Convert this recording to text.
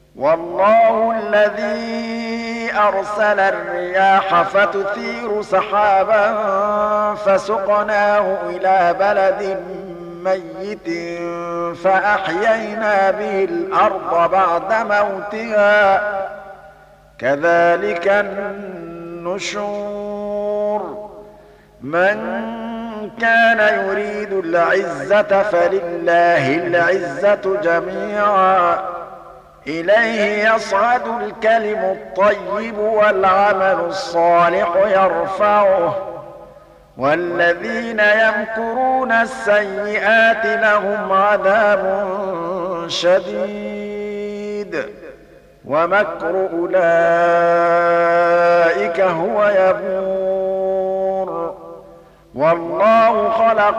والله الذي أرسل الرياح فتثير سحابا فسقناه إلى بلد ميت فأحيينا به الأرض بعد موتها كذلك النشور من كان يريد العزة فلله العزة جميعا إليه يصعد الكلم الطيب والعمل الصالح يرفعه والذين يمكرون السيئات لهم عذاب شديد ومكر أولئك هو يبور والله خلق